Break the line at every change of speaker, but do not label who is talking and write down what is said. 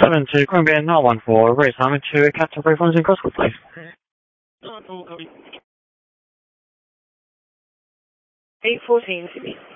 7 to Columbia 914, raise Harmon to Captain Brayfonds in Crosswood, please.
814.